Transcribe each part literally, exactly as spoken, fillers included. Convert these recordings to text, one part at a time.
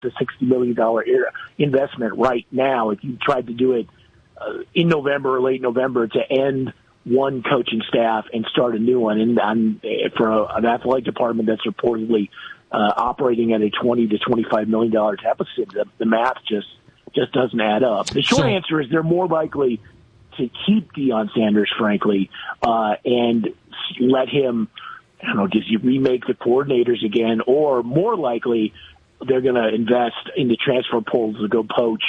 a sixty million dollars investment right now if you tried to do it uh, in November or late November to end one coaching staff and start a new one. And um, for a, an athletic department that's reportedly uh, operating at a twenty to twenty-five million dollars deficit, the, the math just just doesn't add up. The short so, answer is they're more likely to keep Deion Sanders, frankly, uh, and let him, I don't know, does he remake the coordinators again, or more likely they're going to invest in the transfer portal to go poach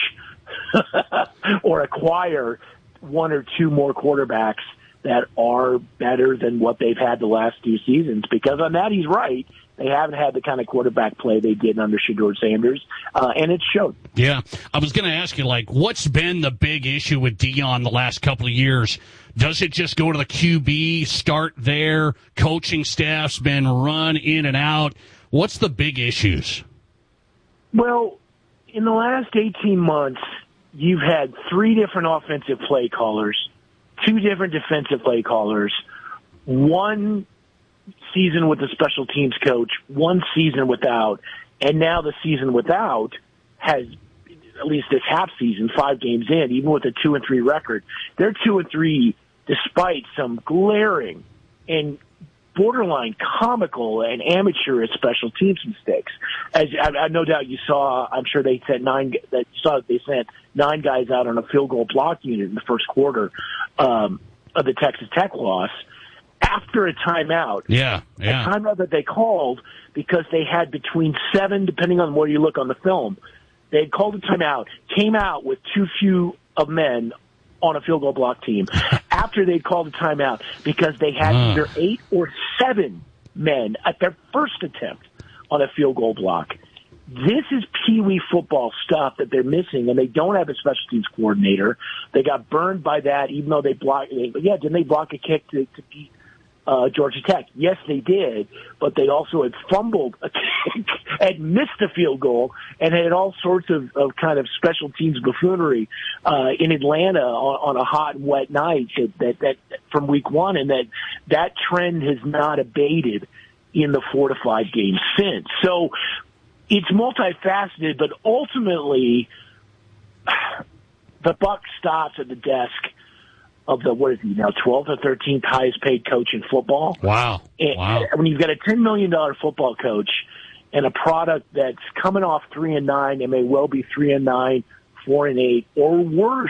or acquire one or two more quarterbacks that are better than what they've had the last two seasons. Because on that, he's right. They haven't had the kind of quarterback play they did under Shedeur Sanders, uh, and it showed. Yeah, I was going to ask you, like, what's been the big issue with Deion the last couple of years? Does it just go to the Q B, start there, coaching staff's been run in and out? What's the big issues? Well, in the last eighteen months, you've had three different offensive play callers, two different defensive play callers, one season with a special teams coach, one season without, and now the season without has, at least this half season, five games in, even with a two and three record, they're two and three despite some glaring and borderline comical and amateurish special teams mistakes. As I, I no doubt you saw, I'm sure they sent nine. That you saw that they sent nine guys out on a field goal block unit in the first quarter um, of the Texas Tech loss. After a timeout, yeah, yeah, a timeout that they called because they had between seven, depending on where you look on the film, they had called a timeout, came out with too few of men on a field goal block team. After they called a timeout because they had uh. either eight or seven men at their first attempt on a field goal block. This is peewee football stuff that they're missing, and they don't have a special teams coordinator. They got burned by that, even though they blocked. Yeah, didn't they block a kick to, to beat Uh, Georgia Tech? Yes, they did, but they also had fumbled a kick, had missed a field goal, and had all sorts of, of kind of special teams buffoonery uh, in Atlanta on, on a hot and wet night that, that, that from week one, and that that trend has not abated in the four to five games since. So it's multifaceted, but ultimately the buck stops at the desk of the, what is he now, twelfth or thirteenth highest paid coach in football. Wow. And wow. when you've got a ten million dollars football coach and a product that's coming off three and nine and may well be three and nine, four and eight, or worse,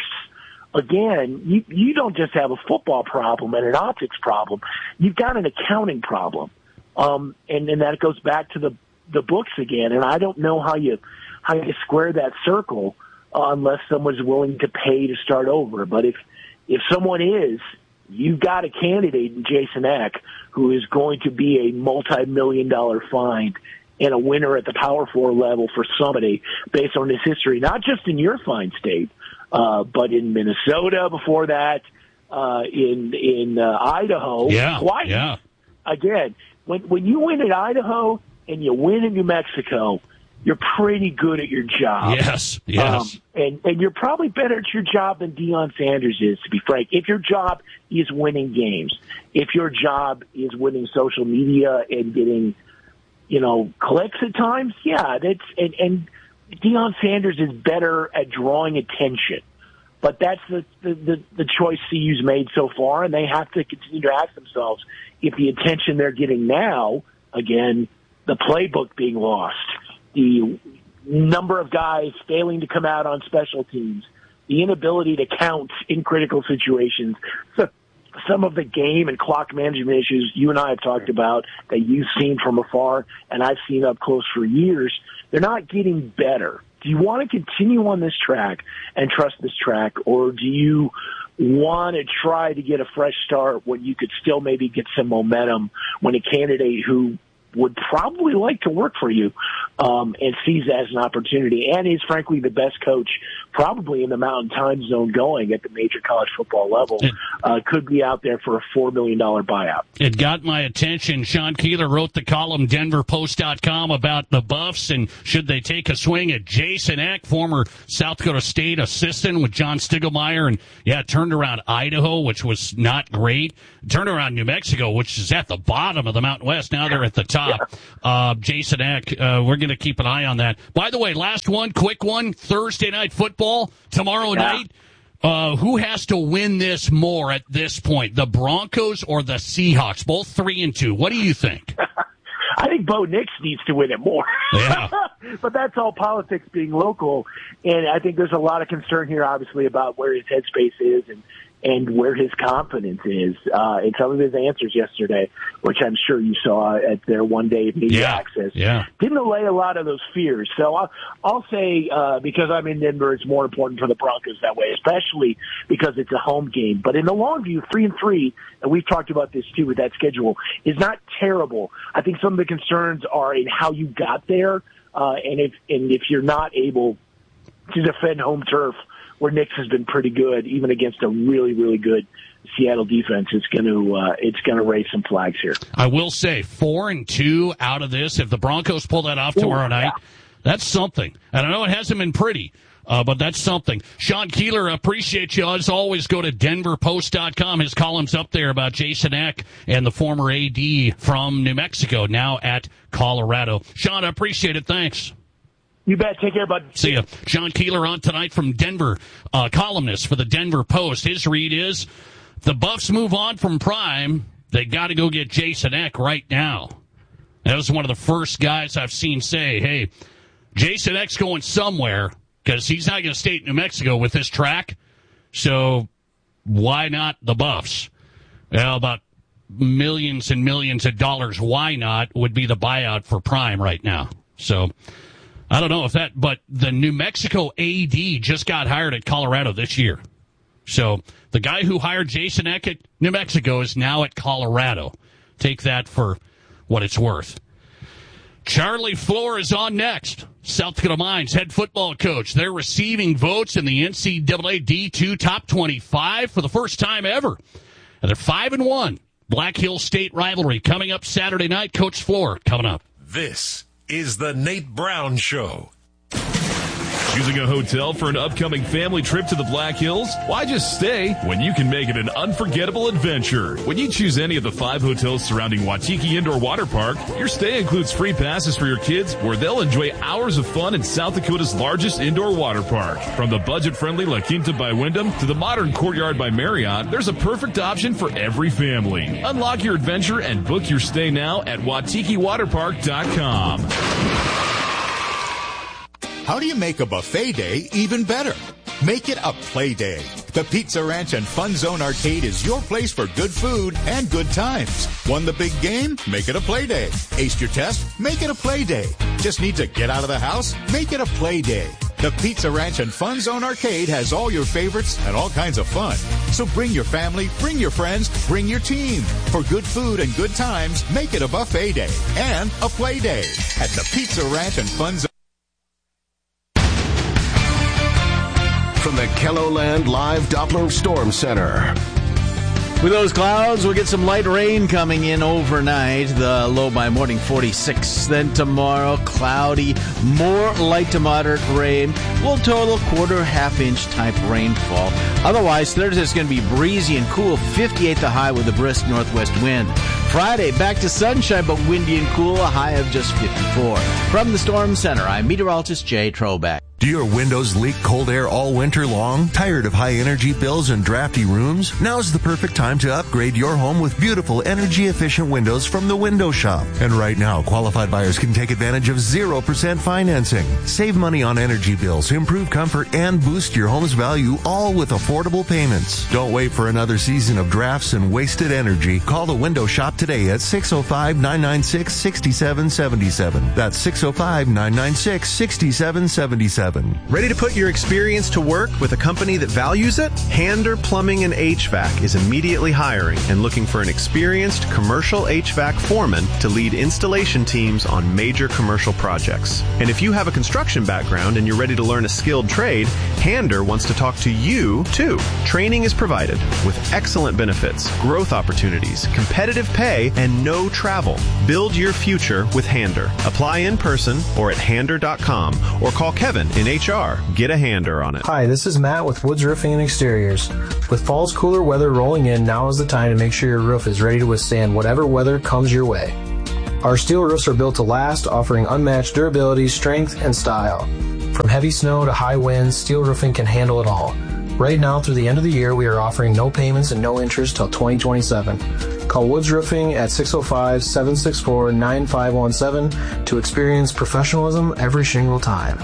again, you, you don't just have a football problem and an optics problem. You've got an accounting problem. Um, and, and that goes back to the, the books again. And I don't know how you, how you square that circle uh, unless someone's willing to pay to start over. But if, If someone is, you've got a candidate in Jason Eck who is going to be a multi-million dollar find and a winner at the Power Four level for somebody based on his history, not just in your fine state, uh, but in Minnesota before that, uh, in in uh, Idaho. Yeah, twice. yeah. Again, when when you win in Idaho and you win in New Mexico, you're pretty good at your job. Yes, yes. Um, and, and you're probably better at your job than Deion Sanders is, to be frank. If your job is winning games, if your job is winning social media and getting, you know, clicks at times, yeah, that's and, and Deion Sanders is better at drawing attention. But that's the, the, the, the choice C U's made so far, and they have to continue to ask themselves if the attention they're getting now, again, the playbook being lost, the number of guys failing to come out on special teams, the inability to count in critical situations, so some of the game and clock management issues you and I have talked about that you've seen from afar and I've seen up close for years, they're not getting better. Do you want to continue on this track and trust this track, or do you want to try to get a fresh start when you could still maybe get some momentum when a candidate who would probably like to work for you um, and sees that as an opportunity and is, frankly, the best coach probably in the Mountain Time Zone going at the major college football level, uh, could be out there for a four million dollars buyout. It got my attention. Sean Keeler wrote the column, denver post dot com, about the Buffs and should they take a swing at Jason Eck, former South Dakota State assistant with John Stiegelmeier, and, yeah, turned around Idaho, which was not great, turned around New Mexico, which is at the bottom of the Mountain West. Now they're at the top. Utah, yeah. uh, Jason Eck. Uh, we're going to keep an eye on that. By the way, last one, quick one, Thursday night football, tomorrow yeah. night. Uh, who has to win this more at this point, the Broncos or the Seahawks? Both three and two. What do you think? I think Bo Nix needs to win it more. Yeah. But that's all politics being local. And I think there's a lot of concern here, obviously, about where his headspace is and, and where his confidence is. Uh, and some of his answers yesterday, which I'm sure you saw at their one-day media yeah. access, yeah. didn't allay a lot of those fears. So I'll, I'll say, uh, because I'm in Denver, it's more important for the Broncos that way, especially because it's a home game. But in the long view, three and three, and we've talked about this too with that schedule, is not terrible. I think some of the concerns are in how you got there, uh, and if and if you're not able to defend home turf, where Nix has been pretty good, even against a really, really good Seattle defense, it's going to uh, it's going to raise some flags here. I will say four and two out of this. If the Broncos pull that off tomorrow Ooh, night, yeah. that's something. And I know it hasn't been pretty, uh, but that's something. Sean Keeler, appreciate you as always. Go to denver post dot com. His column's up there about Jason Eck and the former A D from New Mexico, now at Colorado. Sean, I appreciate it. Thanks. You bet. Take care, bud. See ya. Sean Keeler on tonight from Denver, uh, columnist for the Denver Post. His read is, the Buffs move on from Prime. They got to go get Jason Eck right now. That was one of the first guys I've seen say, hey, Jason Eck's going somewhere because he's not going to stay in New Mexico with this track. So why not the Buffs? Well, about millions and millions of dollars. Why not would be the buyout for Prime right now. So I don't know if that, but the New Mexico A D just got hired at Colorado this year. So the guy who hired Jason Eck at New Mexico is now at Colorado. Take that for what it's worth. Charlie Floor is on next. South Dakota Mines head football coach. They're receiving votes in the N C double A D two top twenty-five for the first time ever. And they're five and one. Black Hills State rivalry coming up Saturday night. Coach Floor coming up. This is the Nate Brown Show. Choosing a hotel for an upcoming family trip to the Black Hills? Why just stay when you can make it an unforgettable adventure? When you choose any of the five hotels surrounding Waitiki Indoor Water Park, your stay includes free passes for your kids where they'll enjoy hours of fun in South Dakota's largest indoor water park. From the budget-friendly La Quinta by Wyndham to the modern Courtyard by Marriott, there's a perfect option for every family. Unlock your adventure and book your stay now at waitiki water park dot com. How do you make a buffet day even better? Make it a play day. The Pizza Ranch and Fun Zone Arcade is your place for good food and good times. Won the big game? Make it a play day. Aced your test? Make it a play day. Just need to get out of the house? Make it a play day. The Pizza Ranch and Fun Zone Arcade has all your favorites and all kinds of fun. So bring your family, bring your friends, bring your team. For good food and good times, make it a buffet day and a play day at the Pizza Ranch and Fun Zone. From the KELOLAND Live Doppler Storm Center. With those clouds, we'll get some light rain coming in overnight. The low by morning forty-six. Then tomorrow, cloudy, more light to moderate rain. We'll total quarter, half inch type rainfall. Otherwise, Thursday's going to be breezy and cool. fifty-eight the high with a brisk northwest wind. Friday, back to sunshine, but windy and cool. A high of just fifty-four. From the Storm Center, I'm meteorologist Jay Troback. Do your windows leak cold air all winter long? Tired of high energy bills and drafty rooms? Now's the perfect time to upgrade your home with beautiful energy efficient windows from the Window Shop. And right now, qualified buyers can take advantage of zero percent financing. Save money on energy bills, improve comfort, and boost your home's value, all with affordable payments. Don't wait for another season of drafts and wasted energy. Call the Window Shop today at six oh five, nine nine six, six seven seven seven. That's six oh five, nine nine six, six seven seven seven. Ready to put your experience to work with a company that values it? Hander Plumbing and H V A C is immediately hiring and looking for an experienced commercial H V A C foreman to lead installation teams on major commercial projects. And if you have a construction background and you're ready to learn a skilled trade, Hander wants to talk to you too. Training is provided with excellent benefits, growth opportunities, competitive pay, and no travel. Build your future with Hander. Apply in person or at hander dot com or call Kevin in H R. Get a hander on it. Hi, this is Matt with Woods Roofing and Exteriors. With fall's cooler weather rolling in, now is the time to make sure your roof is ready to withstand whatever weather comes your way. Our steel roofs are built to last, offering unmatched durability, strength, and style. From heavy snow to high winds, steel roofing can handle it all. Right now, through the end of the year, we are offering no payments and no interest till twenty twenty-seven. Call Woods Roofing at six oh five, seven six four, nine five one seven to experience professionalism every shingle time.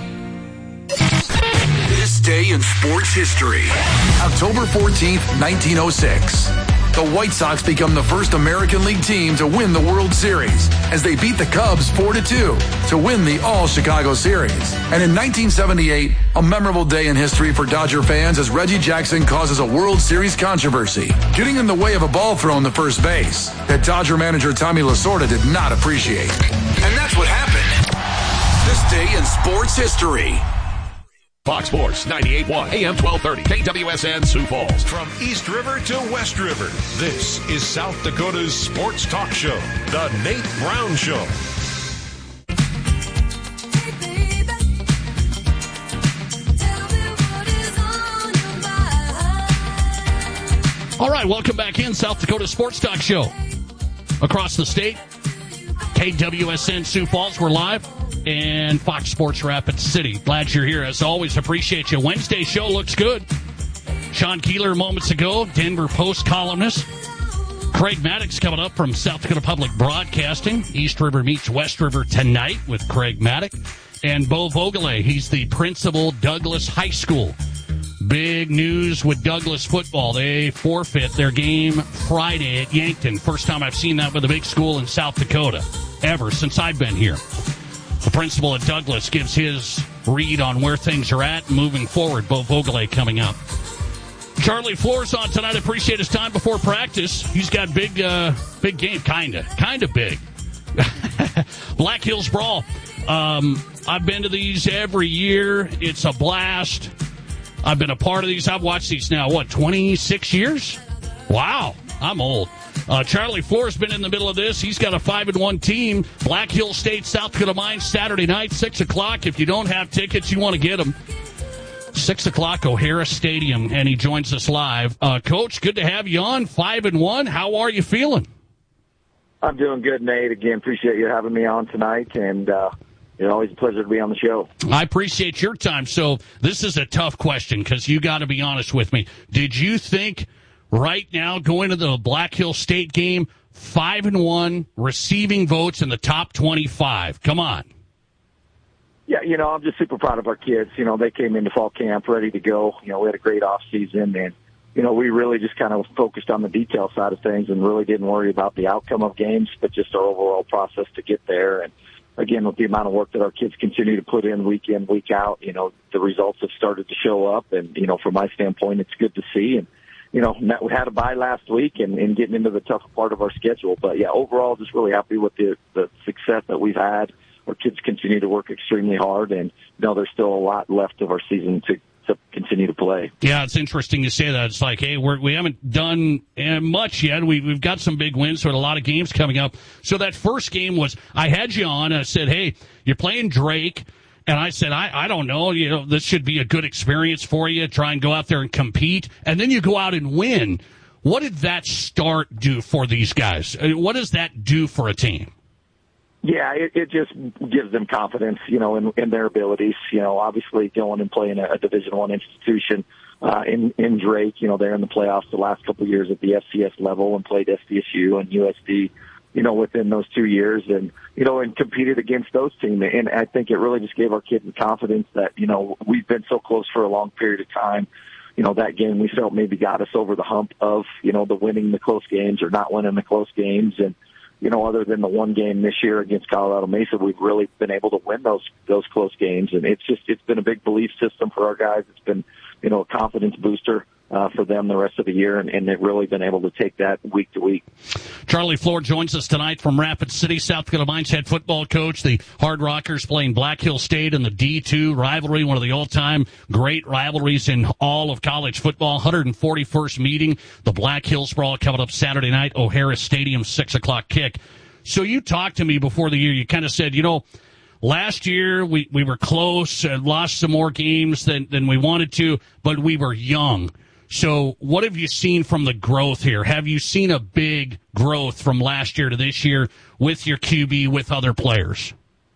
This day in sports history. October fourteenth, nineteen oh six. The White Sox become the first American League team to win the World Series as they beat the Cubs four to two to win the All-Chicago Series. And in nineteen seventy-eight, a memorable day in history for Dodger fans as Reggie Jackson causes a World Series controversy, getting in the way of a ball thrown to first base that Dodger manager Tommy Lasorda did not appreciate. And that's what happened. This day in sports history. Fox Sports ninety-eight point one, A M twelve thirty, K W S N Sioux Falls. From East River to West River, this is South Dakota's sports talk show, The Nate Brown Show. All right, welcome back in, South Dakota Sports Talk Show. Across the state, K W S N Sioux Falls, we're live. And Fox Sports Rapid City. Glad you're here. As always, appreciate you. Wednesday show looks good. Sean Keeler moments ago, Denver Post columnist. Craig Maddox coming up from South Dakota Public Broadcasting. East River meets West River tonight with Craig Maddox. And Bo Vogele, he's the principal, Douglas High School. Big news with Douglas football. They forfeit their game Friday at Yankton. First time I've seen that with a big school in South Dakota ever since I've been here. The principal at Douglas gives his read on where things are at moving forward. Bo Vogele coming up. Charlie Floors on tonight. I appreciate his time before practice. He's got big, uh, big game, kind of, kind of big. Black Hills Brawl. Um, I've been to these every year. It's a blast. I've been a part of these. I've watched these now, what, twenty-six years? Wow, I'm old. Uh, Charlie Floor's been in the middle of this. He's got a five and one team. Black Hill State, South Dakota Mines, Saturday night, six o'clock. If you don't have tickets, you want to get them. six o'clock, O'Hara Stadium, and he joins us live. Uh, Coach, good to have you on. five and one. How are you feeling? I'm doing good, Nate. Again, appreciate you having me on tonight, and uh, it's always a pleasure to be on the show. I appreciate your time. So this is a tough question because you got to be honest with me. Did you think right now, going to the Black Hill State game, five and one, receiving votes in the top twenty-five? Come on. Yeah, you know, I'm just super proud of our kids. You know, they came into fall camp ready to go. You know, we had a great off season, and you know, we really just kind of focused on the detail side of things and really didn't worry about the outcome of games, but just our overall process to get there. And again, with the amount of work that our kids continue to put in week in, week out, you know, the results have started to show up. And you know, from my standpoint, it's good to see. And you know, we had a bye last week and, and getting into the tougher part of our schedule. But, yeah, overall, just really happy with the, the success that we've had. Our kids continue to work extremely hard, and, you know, there's still a lot left of our season to, to continue to play. Yeah, it's interesting you say that. It's like, hey, we're, we haven't done much yet. We, we've got some big wins, so a lot of games coming up. So that first game was, I had you on, and I said, hey, you're playing Drake. And I said, I, I don't know, you know, this should be a good experience for you. Try and go out there and compete. And then you go out and win. What did that start do for these guys? What does that do for a team? Yeah, it, it just gives them confidence, you know, in, in their abilities. You know, obviously going and playing a, a Division One institution uh, in, in Drake, you know, they're in the playoffs the last couple of years at the F C S level and played S D S U and U S D, you know, within those two years and, you know, and competed against those teams. And I think it really just gave our kids the confidence that, you know, we've been so close for a long period of time. You know, that game we felt maybe got us over the hump of, you know, the winning the close games or not winning the close games. And, you know, other than the one game this year against Colorado Mesa, we've really been able to win those, those close games. And it's just, it's been a big belief system for our guys. It's been, you know, a confidence booster Uh, for them the rest of the year, and, and they've really been able to take that week to week. Charlie Floor joins us tonight from Rapid City, South Dakota Mines head football coach. The Hard Rockers playing Black Hill State in the D two rivalry, one of the all-time great rivalries in all of college football. one hundred forty-first meeting, the Black Hills Brawl coming up Saturday night, O'Hara Stadium, six o'clock kick. So you talked to me before the year. You kind of said, you know, last year we, we were close and lost some more games than, than we wanted to, but we were young. So what have you seen from the growth here? Have you seen a big growth from last year to this year with your Q B, with other players?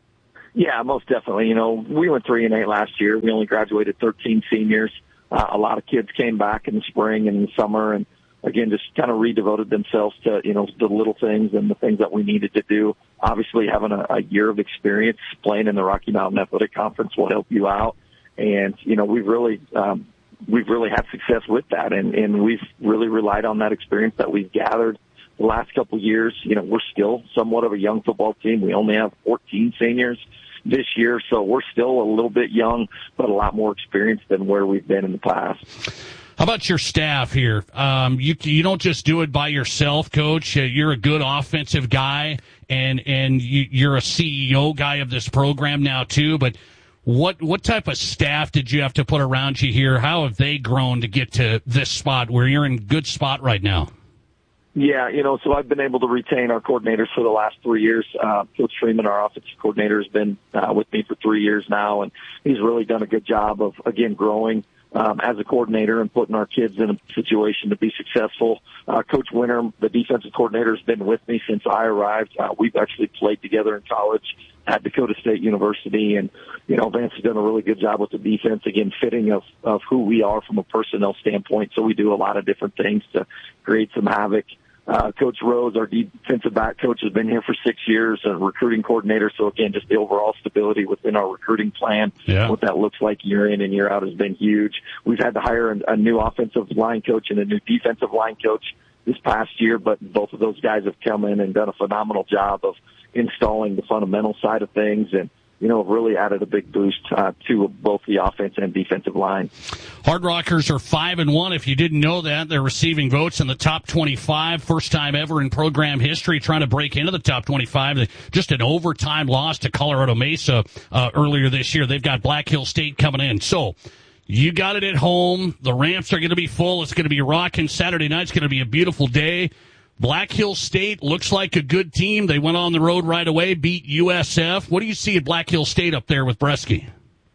Yeah, most definitely. You know, we went three and eight last year. We only graduated thirteen seniors. Uh, a lot of kids came back in the spring and in the summer, and again, just kind of redevoted themselves to, you know, the little things and the things that we needed to do. Obviously, having a, a year of experience playing in the Rocky Mountain Athletic Conference will help you out. And, you know, we've really, um, we've really had success with that. And, and we've really relied on that experience that we've gathered the last couple of years. You know, we're still somewhat of a young football team. We only have fourteen seniors this year, so we're still a little bit young, but a lot more experienced than where we've been in the past. How about your staff here? Um, you you don't just do it by yourself, Coach. Uh, you're a good offensive guy, and and you, you're a C E O guy of this program now too. But what what type of staff did you have to put around you here? How have they grown to get to this spot where you're in a good spot right now? Yeah, you know, so I've been able to retain our coordinators for the last three years. Uh, Coach Freeman, our offensive coordinator, has been uh, with me for three years now, and he's really done a good job of, again, growing um, as a coordinator and putting our kids in a situation to be successful. Uh, Coach Winter, the defensive coordinator, has been with me since I arrived. Uh, we've actually played together in college at Dakota State University, and, you know, Vance has done a really good job with the defense, again, fitting of, of who we are from a personnel standpoint, so we do a lot of different things to create some havoc. Uh, Coach Rose, our defensive back coach, has been here for six years, a recruiting coordinator. So again, just the overall stability within our recruiting plan, yeah. what that looks like year in and year out has been huge. We've had to hire a, a new offensive line coach and a new defensive line coach this past year, but both of those guys have come in and done a phenomenal job of installing the fundamental side of things, and, you know, really added a big boost uh, to both the offense and defensive line. Hard Rockers are five and one. If you didn't know that, they're receiving votes in the top twenty-five, first time ever in program history, trying to break into the top twenty-five. Just an overtime loss to Colorado Mesa uh, earlier this year. They've got Black Hill State coming in. So you got it at home. The ramps are going to be full. It's going to be rocking. Saturday night's going to be a beautiful day. Black Hill State looks like a good team. They went on the road right away, beat U S F. What do you see at Black Hill State up there with Bresky?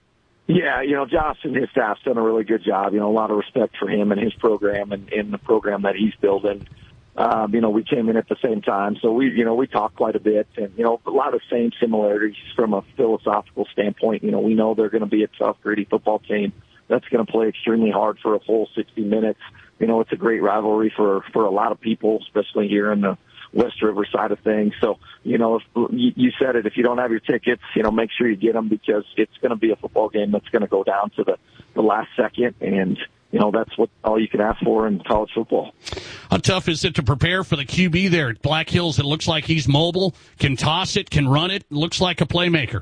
Yeah, you know, Josh and his staff's done a really good job. You know, a lot of respect for him and his program and, and the program that he's building. Um, you know, we came in at the same time, so we, you know, we talked quite a bit, and, you know, a lot of same similarities from a philosophical standpoint. You know, we know they're going to be a tough, gritty football team that's going to play extremely hard for a full sixty minutes. You know, it's a great rivalry for, for a lot of people, especially here in the West River side of things. So, you know, if you, you said it, if you don't have your tickets, you know, make sure you get them, because it's going to be a football game that's going to go down to the, the last second. And, you know, that's what all you can ask for in college football. How tough is it to prepare for the Q B there at Black Hills? It looks like he's mobile, can toss it, can run it, looks like a playmaker.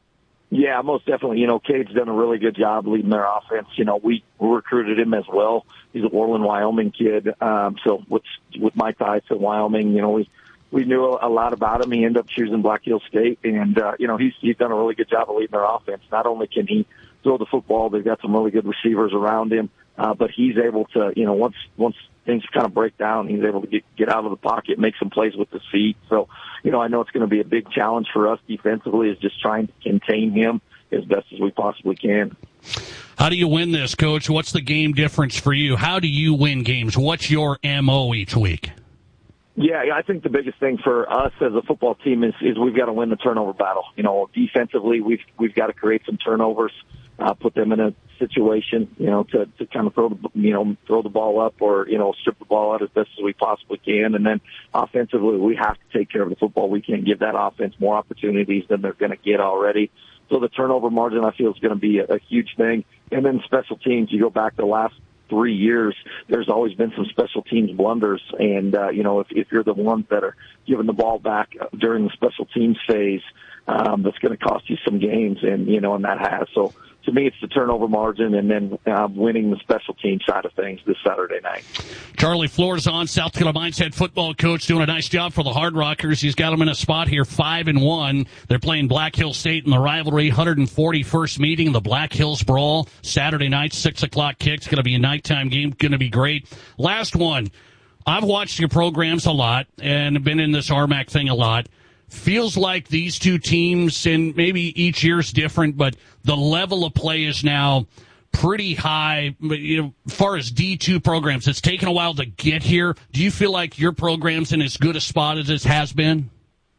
Yeah, most definitely. You know, Cade's done a really good job leading their offense. You know, we recruited him as well. He's an Orland, Wyoming kid. Um, so with, with my ties to Wyoming, you know, we, we knew a lot about him. He ended up choosing Black Hill State, and, uh, you know, he's, he's done a really good job of leading their offense. Not only can he throw the football, they've got some really good receivers around him, uh, but he's able to, you know, once, once things kind of break down, he's able to get, get out of the pocket, make some plays with his feet. So, you know, I know it's going to be a big challenge for us defensively, is just trying to contain him as best as we possibly can. How do you win this, Coach? What's the game difference for you? How do you win games? What's your M O each week? Yeah, I think the biggest thing for us as a football team is, is we've got to win the turnover battle. You know, defensively, we've we've got to create some turnovers, uh, put them in a situation, you know, to, to kind of throw the, you know, throw the ball up, or, you know, strip the ball out as best as we possibly can. And then offensively, we have to take care of the football. We can't give that offense more opportunities than they're going to get already. So the turnover margin, I feel, is going to be a, a huge thing. And then special teams, you go back the last three years, there's always been some special teams blunders. And, uh, you know, if, if you're the ones that are giving the ball back during the special teams phase, um, that's going to cost you some games. And, you know, and that has. So to me, it's the turnover margin, and then uh, winning the special team side of things this Saturday night. Charlie Florzon, South Dakota Mines head football coach, doing a nice job for the Hard Rockers. He's got them in a spot here, five and one. They're playing Black Hill State in the rivalry, one hundred forty-first meeting, the Black Hills Brawl, Saturday night, six o'clock kick. It's going to be a nighttime game, going to be great. Last one. I've watched your programs a lot and been in this R M A C thing a lot. Feels like these two teams, and maybe each year's different, but the level of play is now pretty high, you know, as far as D two programs. It's taken a while to get here. Do you feel like your program's in as good a spot as it has been?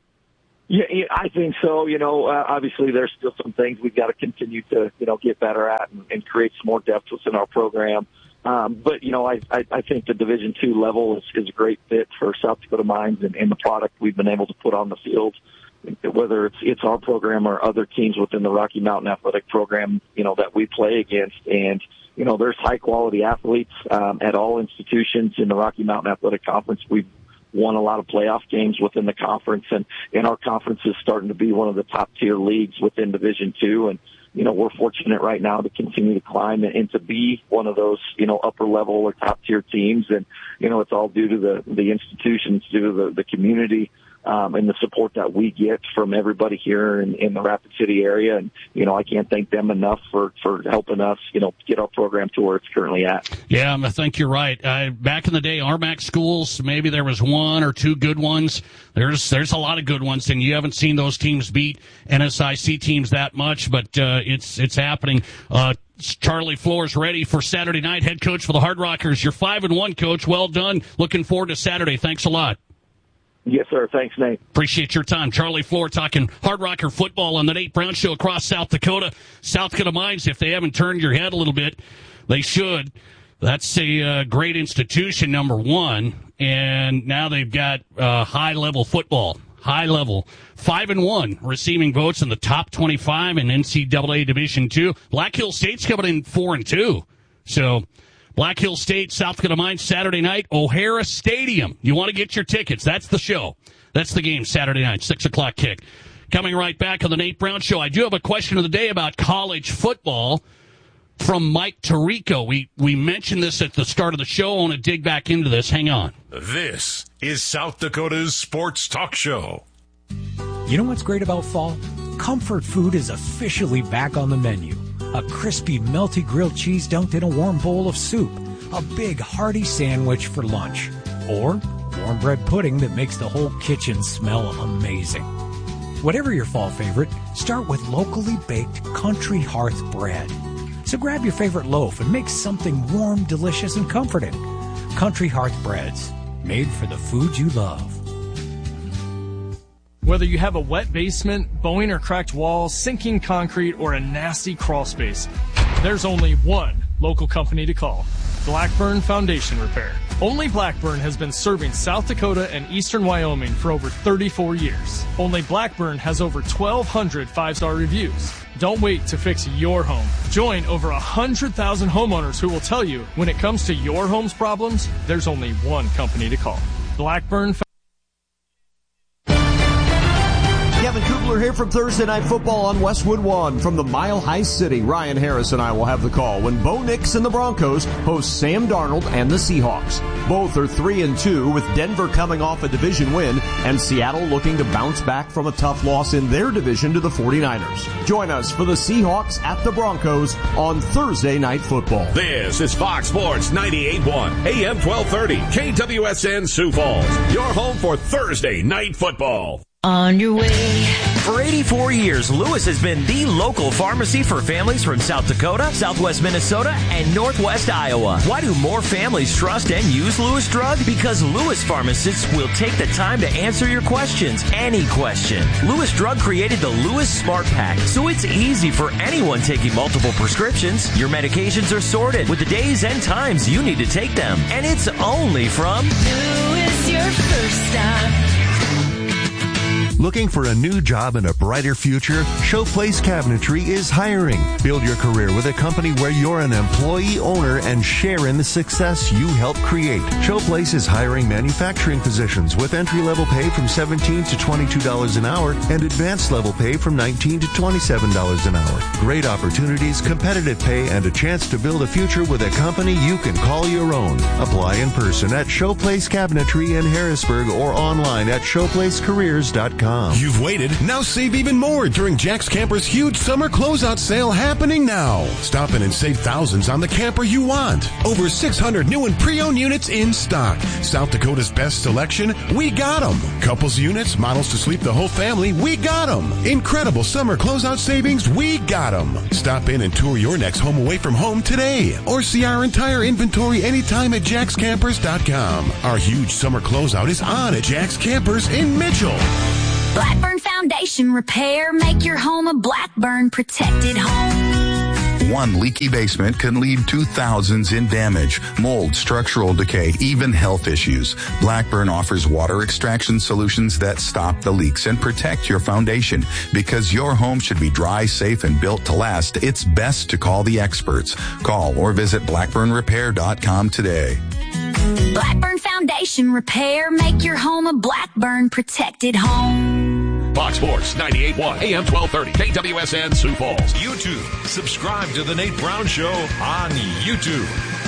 Yeah, yeah, I think so. You know, uh, obviously there's still some things we've got to continue to, you know, get better at and, and create some more depth within our program. Um, but, you know, I, I, I think the Division two level is, is a great fit for South Dakota Mines and, and the product we've been able to put on the field, whether it's, it's our program or other teams within the Rocky Mountain Athletic Program, you know, that we play against. And, you know, there's high quality athletes, um, at all institutions in the Rocky Mountain Athletic Conference. We've won a lot of playoff games within the conference, and, and our conference is starting to be one of the top tier leagues within Division two. And, you know, we're fortunate right now to continue to climb and, and to be one of those, you know, upper level or top tier teams. And, you know, it's all due to the, the institutions, due to the, the community, um, and the support that we get from everybody here in, in the Rapid City area. And, you know, I can't thank them enough for, for helping us, you know, get our program to where it's currently at. Yeah, I think you're right. Uh, back in the day, R M A C schools, maybe there was one or two good ones. There's there's a lot of good ones, and you haven't seen those teams beat N S I C teams that much, but uh, it's it's happening. Uh, Charlie Floors ready for Saturday night, head coach for the Hard Rockers. You're five and one, coach. Well done. Looking forward to Saturday. Thanks a lot. Yes, sir. Thanks, Nate. Appreciate your time. Charlie Floor talking Hard Rocker football on the Nate Brown Show across South Dakota. South Dakota Mines, if they haven't turned your head a little bit, they should. That's a uh, great institution, number one. And now they've got uh, high-level football. High level. Five and one, receiving votes in the top twenty-five in N C double A Division two. Black Hill State's coming in four and two. So Black Hill State, South Dakota Mines, Saturday night, O'Hara Stadium. You want to get your tickets. That's the show. That's the game, Saturday night, six o'clock kick. Coming right back on the Nate Brown Show, I do have a question of the day about college football from Mike Tirico. We, we mentioned this at the start of the show. I want to dig back into this. Hang on. This is South Dakota's Sports Talk Show. You know what's great about fall? Comfort food is officially back on the menu. A crispy, melty grilled cheese dunked in a warm bowl of soup. A big, hearty sandwich for lunch. Or warm bread pudding that makes the whole kitchen smell amazing. Whatever your fall favorite, start with locally baked Country Hearth bread. So grab your favorite loaf and make something warm, delicious, and comforting. Country Hearth breads, made for the food you love. Whether you have a wet basement, bowing or cracked walls, sinking concrete, or a nasty crawl space, there's only one local company to call. Blackburn Foundation Repair. Only Blackburn has been serving South Dakota and eastern Wyoming for over thirty-four years. Only Blackburn has over twelve hundred five-star reviews. Don't wait to fix your home. Join over one hundred thousand homeowners who will tell you when it comes to your home's problems, there's only one company to call. Blackburn Foundation. Kevin Kubler here from Thursday Night Football on Westwood One. From the Mile High City, Ryan Harris and I will have the call when Bo Nix and the Broncos host Sam Darnold and the Seahawks. Both are three and two, with Denver coming off a division win and Seattle looking to bounce back from a tough loss in their division to the forty-niners. Join us for the Seahawks at the Broncos on Thursday Night Football. This is Fox Sports ninety-eight point one, A M twelve thirty, K W S N Sioux Falls. Your home for Thursday Night Football. On your way. For eighty-four years, Lewis has been the local pharmacy for families from South Dakota, Southwest Minnesota, and Northwest Iowa. Why do more families trust and use Lewis Drug? Because Lewis pharmacists will take the time to answer your questions, any question. Lewis Drug created the Lewis Smart Pack, so it's easy for anyone taking multiple prescriptions. Your medications are sorted with the days and times you need to take them. And it's only from Lewis, your first stop. Looking for a new job and a brighter future? Showplace Cabinetry is hiring. Build your career with a company where you're an employee owner and share in the success you help create. Showplace is hiring manufacturing positions with entry-level pay from seventeen to twenty-two dollars an hour and advanced level pay from nineteen to twenty-seven dollars an hour. Great opportunities, competitive pay, and a chance to build a future with a company you can call your own. Apply in person at Showplace Cabinetry in Harrisburg or online at showplace careers dot com. com. You've waited. Now save even more during Jack's Camper's huge summer closeout sale happening now. Stop in and save thousands on the camper you want. Over six hundred new and pre-owned units in stock. South Dakota's best selection, we got them. Couples units, models to sleep the whole family, we got them. Incredible summer closeout savings, we got them. Stop in and tour your next home away from home today. Or see our entire inventory anytime at jacks campers dot com. Our huge summer closeout is on at Jack's Campers in Mitchell. Blackburn Foundation Repair. Make your home a Blackburn protected home. One leaky basement can lead to thousands in damage, mold, structural decay, even health issues. Blackburn offers water extraction solutions that stop the leaks and protect your foundation. Because your home should be dry, safe, and built to last, it's best to call the experts. Call or visit blackburn repair dot com today. Blackburn Foundation Repair. Make your home a Blackburn protected home. Fox Sports ninety-eight point one, A M twelve thirty, K W S N Sioux Falls. YouTube. Subscribe to The Nate Brown Show on YouTube.